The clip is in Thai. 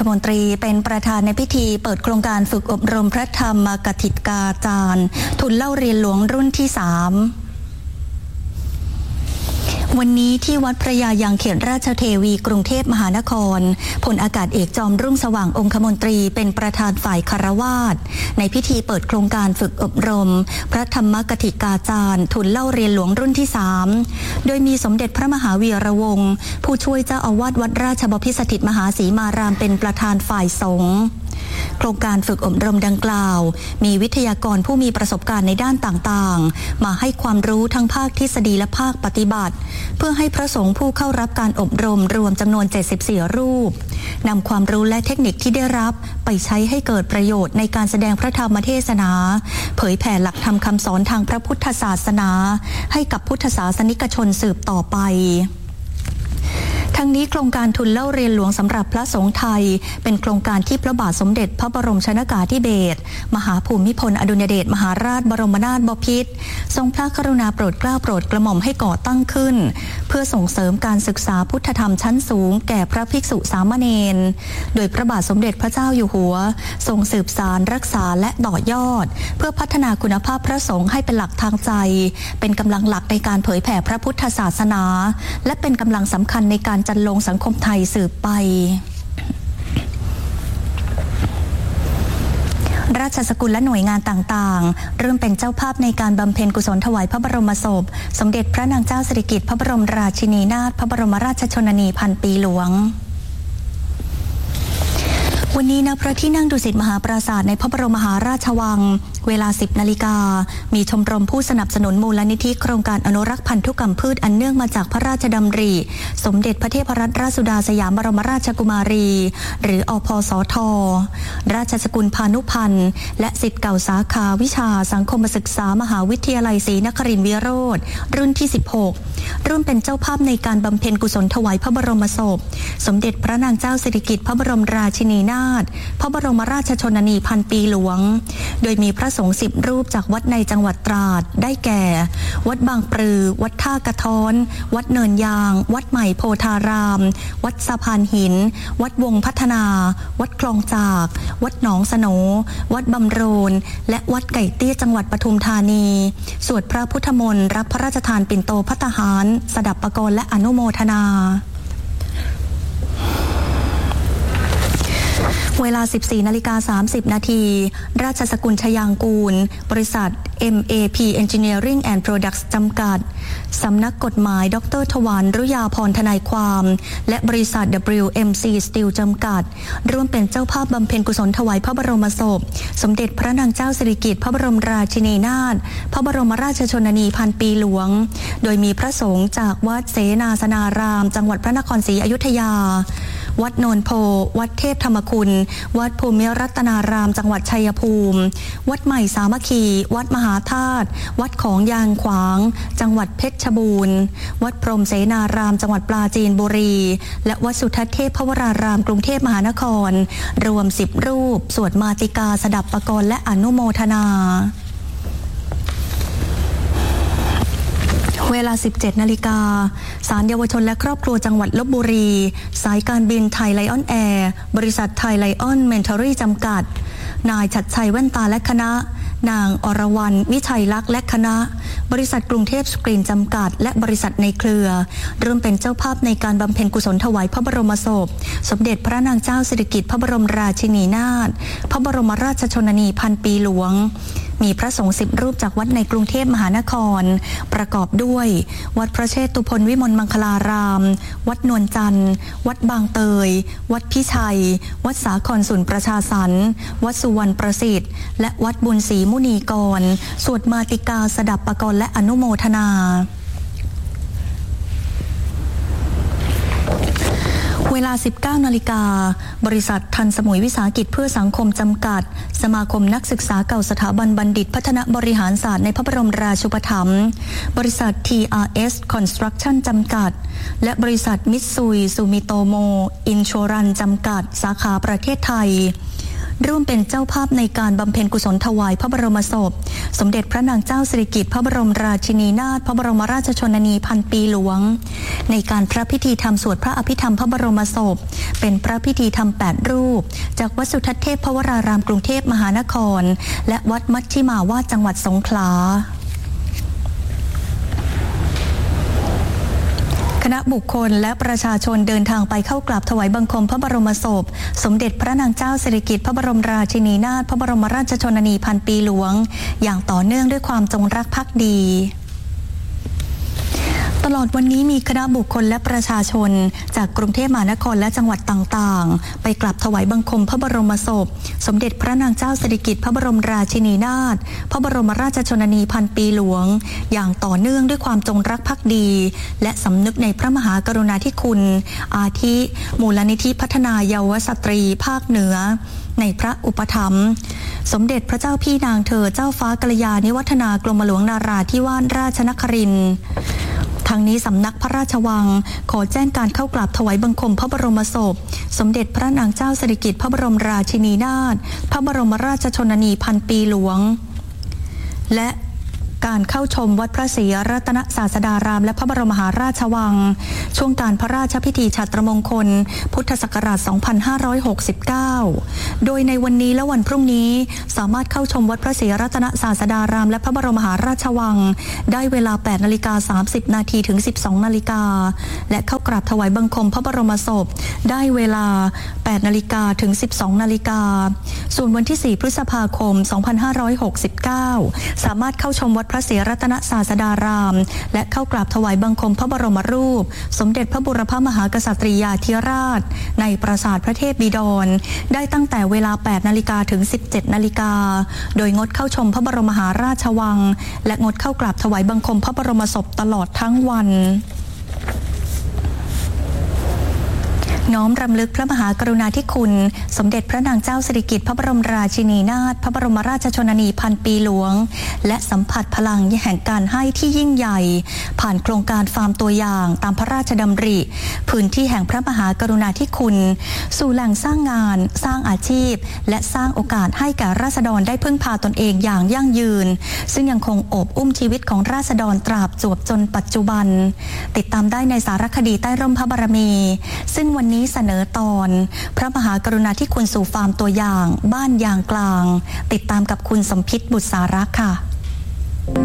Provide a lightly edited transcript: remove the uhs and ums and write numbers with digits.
คมนตรีเป็นประธานในพิธีเปิดโครงการฝึกอบรมพระธรรมกถิกาจารย์ทุนเล่าเรียนหลวงรุ่นที่ 3วันนี้ที่วัดพระยายังเขตราชเทวีกรุงเทพมหานครพลอากาศเอกจอมรุ่งสว่างองคมนตรีเป็นประธานฝ่ายคฤหัสถ์ในพิธีเปิดโครงการฝึกอบรมพระธรรมกถิกาจารย์ทุนเล่าเรียนหลวงรุ่นที่ 3โดยมีสมเด็จพระมหาวีระวงศ์ผู้ช่วยเจ้าอาวาสวัดราชบพิสถิตมหาสีมารามเป็นประธานฝ่ายสงฆ์โครงการฝึกอบรมดังกล่าวมีวิทยากรผู้มีประสบการณ์ในด้านต่างๆมาให้ความรู้ทั้งภาคทฤษฎีและภาคปฏิบัติเพื่อให้พระสงฆ์ผู้เข้ารับการอบรมรวมจำนวน74รูปนำความรู้และเทคนิคที่ได้รับไปใช้ให้เกิดประโยชน์ในการแสดงพระธรรมเทศนาเผยแผ่หลักธรรมคำสอนทางพระพุทธศาสนาให้กับพุทธศาสนิกชนสืบต่อไปทั้งนี้โครงการทุนเล่าเรียนหลวงสำหรับพระสงฆ์ไทยเป็นโครงการที่พระบาทสมเด็จพระบรมชนกาธิเบศรมหาภูมิพลอดุลยเดชมหาราชบรมนาถบพิตรทรงพระกรุณาโปรดเกล้าโปรดกระหม่อมให้ก่อตั้งขึ้นเพื่อส่งเสริมการศึกษาพุทธธรรมชั้นสูงแก่พระภิกษุสามเณรโดยพระบาทสมเด็จพระเจ้าอยู่หัวทรงสืบสานรักษาและต่อยอดเพื่อพัฒนาคุณภาพพระสงฆ์ให้เป็นหลักทางใจเป็นกำลังหลักในการเผยแผ่พระพุทธศาสนาและเป็นกำลังสำคัญในการจันลงสังคมไทยสืบไปราชสกุลและหน่วยงานต่างๆเริ่มเป็นเจ้าภาพในการบำเพ็ญกุศลถวายพระบรมศพสมเด็จพระนางเจ้าสิริกิติ์พระบรมราชินีนาถพระบรมราชชนนีพันปีหลวงวันนี้ณพระที่นั่งดุสิตมหาปราสาทในพระบรมมหาราชวังเวลา 10 นาฬิกามีชมรมผู้สนับสนุนมูลนิธิโครงการอนุรักษ์พันธุกรรมพืชอันเนื่องมาจากพระราชดำริสมเด็จพระเทพรัตนราชสุดาสยามบรมราชกุมารีหรืออพสท.ราชสกุลพานุพันธ์และศิษย์เก่าสาขาวิชาสังคมศึกษามหาวิทยาลัยศรีนครินทร์วิโรธรุ่นที่ 16ร่วมเป็นเจ้าภาพในการบำเพ็ญกุศลถวายพระบรมศพสมเด็จพระนางเจ้าสิริกิติ์พระบรมราชินีนาถพระบรมราชชนนีพันปีหลวงโดยมีพระสงฆ์10 รูปจากวัดในจังหวัดตราดได้แก่วัดบางปรือวัดท่ากระท้อนวัดเนินยางวัดใหม่โพธารามวัดสะพานหินวัดวงพัฒนาวัดคลองจากวัดหนองสโหนวัดบำโรนและวัดไก่เตี้ยจังหวัดปทุมธานีสวดพระพุทธมนต์รับพระราชทานปิ่นโตภัตตาหารสดับปกรณ์และอนุโมทนาเวลา 14:30 นาทีราชสกุลชยางกูลบริษัท MAP Engineering and Products จำกัดสำนักกฎหมายดร.ถวารรุยาพรทนายความและบริษัท WMC Steel จำกัดร่วมเป็นเจ้าภาพบำเพ็ญกุศลถวายพระบรมศพสมเด็จพระนางเจ้าสิริกิติ์พระบรมราชินีนาถพระบรมราชชนนีพันปีหลวงโดยมีพระสงฆ์จากวัดเสนาสนารามจังหวัดพระนครศรีอยุธยาวัดโนนโพวัดเทพธรรมคุณวัดภูมิรัตนารามจังหวัดชัยภูมิวัดใหม่สามัคคีวัดมหาธาตุวัดของยางขวางจังหวัดเพชรบูรณ์วัดพรหมเสนารามจังหวัดปราจีนบุรีและวัดสุทัศน์เทพพวรารามกรุงเทพมหานครรวม10 รูปสวดมาติกาสดับปกรณ์และอนุโมทนาเวลา 17 นาฬิกาศาลเยาวชนและครอบครัวจังหวัดลพบุรีสายการบินไทยไลออนแอร์บริษัทไทยไลออนเมนทอรี่จำกัดนายชัดชัยแว่นตาและคณะนางอรวรรณวิชัยลักษณ์และคณะบริษัทกรุงเทพสกรีนจำกัดและบริษัทในเครือร่วมเป็นเจ้าภาพในการบำเพ็ญกุศลถวายพระบรมศพสมเด็จพระนางเจ้าสิริกิติ์พระบรมราชินีนาถพระบรมราชชนนีพันปีหลวงมีพระสงฆ์10 รูปจากวัดในกรุงเทพมหานครประกอบด้วยวัดพระเชตุพนวิมลมังคลารามวัดนวลจันทร์วัดบางเตยวัดพิชัยวัดสาครสุนประชาสรรค์วัดสุวรรณประสิทธิ์และวัดบุญศรีมุนีกรสวดมาติกาสดับปกรณ์และอนุโมทนาเวลา 19 นาฬิกาบริษัททันสมุยวิสาหกิจเพื่อสังคมจำกัดสมาคมนักศึกษาเก่าสถาบันบัณฑิตพัฒนาบริหารศาสตร์ในพระบรมราชูปถัมภ์บริษัท TRS Construction จำกัดและบริษัทมิตซุยซูมิโตโมอินชัวรันจำกัดสาขาประเทศไทยร่วมเป็นเจ้าภาพในการบำเพ็ญกุศลถวายพระบรมศพสมเด็จพระนางเจ้าสิริกิติ์พระบรมราชินีนาถพระบรมราชชนนีพันปีหลวงในการพระพิธีธรรมสวดพระอภิธรรมพระบรมศพเป็นพระพิธีธรรม8รูปจากวัดสุทัศน์เทพวรารามกรุงเทพมหานครและวัดมัชชิมาวาดจังหวัดสงขลาคณะบุคคลและประชาชนเดินทางไปเข้ากราบถวายบังคมพระบรมศพสมเด็จพระนางเจ้าสิริกิติ์พระบรมราชินีนาถพระบรมราชชนนีพันปีหลวงอย่างต่อเนื่องด้วยความจงรักภักดีตลอดวันนี้มีคณะบุคคลและประชาชนจากกรุงเทพมหานครและจังหวัดต่างๆไปกราบถวายบังคมพระบรมศพสมเด็จพระนางเจ้าสิริกิติ์พระบรมราชินีนาถพระบรมราชชนนีพันปีหลวงอย่างต่อเนื่องด้วยความจงรักภักดีและสำนึกในพระมหากรุณาธิคุณอาทิมูลนิธิพัฒนาเยาวสตรีภาคเหนือในพระอุปถัมภ์สมเด็จพระเจ้าพี่นางเธอเจ้าฟ้ากัลยาณิวัฒนากรมหลวงนาราธิวาสราชนครินทร์ทางนี้สำนักพระราชวังขอแจ้งการเข้ากราบถวายบังคมพระบรมศพสมเด็จพระนางเจ้าสิริกิติ์พระบรมราชินีนาถพระบรมราชชนนีพันปีหลวงและการเข้าชมวัดพระศรีรัตนศาสดารามและพระบรมมหาราชวังช่วงการพระราชพิธีฉัตรมงคลพุทธศักราช 2569 โดยในวันนี้และวันพรุ่งนี้สามารถเข้าชมวัดพระศรีรัตนศาสดารามและพระบรมมหาราชวังได้เวลา 8:30 นาทีถึง 12 นาฬิกาและเข้ากราบถวายบังคมพระบรมศพได้เวลา 8 นาฬิกาถึง 12 นาฬิกาส่วนวันที่ 4 พฤษภาคม 2569 สามารถเข้าชมวัดพระศรีรัตนศาสดารามและเข้ากราบถวายบังคมพระบรมรูปสมเด็จพระบุรพมหากษัตริยาธิราชในปราสาทพระเทพบิดรได้ตั้งแต่เวลา 8 นาฬิกาถึง 17 นาฬิกาโดยงดเข้าชมพระบรมมหาราชวังและงดเข้ากราบถวายบังคมพระบรมศพตลอดทั้งวันน้อมรำลึกพระมหากรุณาธิคุณสมเด็จพระนางเจ้าสิริกิติ์พระบรมราชินีนาถพระบรมราชชนนีพันปีหลวงและสัมผัสพลังแห่งการให้ที่ยิ่งใหญ่ผ่านโครงการฟาร์มตัวอย่างตามพระราชดำริพื้นที่แห่งพระมหากรุณาธิคุณสู่แหล่งสร้างงานสร้างอาชีพและสร้างโอกาสให้แก่ราษฎรได้พึ่งพาตนเองอย่างยั่งยืนซึ่งยังคงโอบอุ้มชีวิตของราษฎรตราบจวบจนปัจจุบันติดตามได้ในสารคดีใต้ร่มพระบารมีซึ่งวันนี้เสนอตอนพระมหากรุณาธิคุณสู่ฟาร์มตัวอย่างบ้านยางกลางติดตามกับคุณสมพิษบุษารักษ์ค่ะ